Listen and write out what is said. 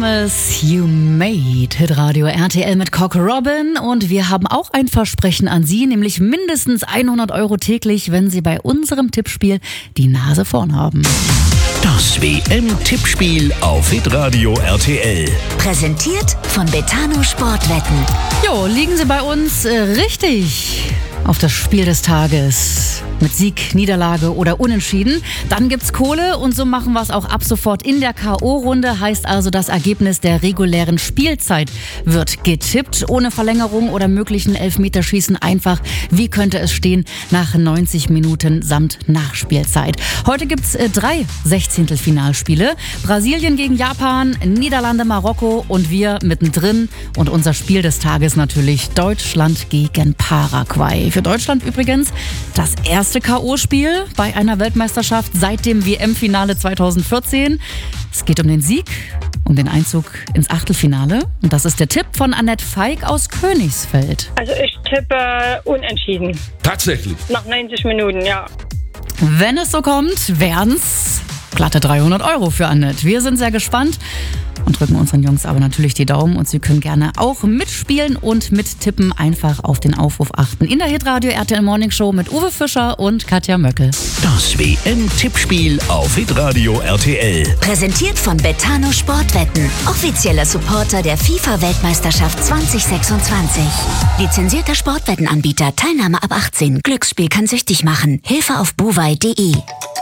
You Made, Hitradio RTL mit Cock Robin, und wir haben auch ein Versprechen an Sie, nämlich mindestens 100 € täglich, wenn Sie bei unserem Tippspiel die Nase vorn haben. Das WM-Tippspiel auf Hitradio RTL. Präsentiert von Betano Sportwetten. Jo, liegen Sie bei uns richtig auf das Spiel des Tages mit Sieg, Niederlage oder Unentschieden, dann gibt's Kohle, und so machen wir es auch ab sofort in der K.O.-Runde. Heißt also, das Ergebnis der regulären Spielzeit wird getippt, ohne Verlängerung oder möglichen Elfmeterschießen. Einfach, wie könnte es stehen nach 90 Minuten samt Nachspielzeit. Heute gibt's 3 Sechzehntelfinalspiele. Brasilien gegen Japan, Niederlande, Marokko und wir mittendrin. Und unser Spiel des Tages natürlich Deutschland gegen Paraguay. Für Deutschland übrigens das erste K.O.-Spiel bei einer Weltmeisterschaft seit dem WM-Finale 2014. Es geht um den Sieg, um den Einzug ins Achtelfinale. Und das ist der Tipp von Annette Feig aus Königsfeld. Also ich tippe unentschieden. Tatsächlich? Nach 90 Minuten, ja. Wenn es so kommt, wären's glatte 300 € für Annette. Wir sind sehr gespannt und drücken unseren Jungs aber natürlich die Daumen, und Sie können gerne auch mitspielen und mittippen. Einfach auf den Aufruf achten. In der Hitradio RTL Morning Show mit Uwe Fischer und Katja Möckel. Das WM-Tippspiel auf Hitradio RTL. Präsentiert von Betano Sportwetten. Offizieller Supporter der FIFA-Weltmeisterschaft 2026. Lizenzierter Sportwettenanbieter. Teilnahme ab 18. Glücksspiel kann süchtig machen. Hilfe auf bovai.de.